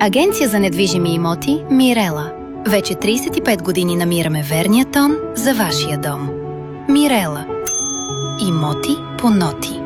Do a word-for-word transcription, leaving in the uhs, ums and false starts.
Агенция за недвижими имоти Мирела. Вече трийсет и пет години намираме верния тон за вашия дом. Мирела. Имоти по ноти.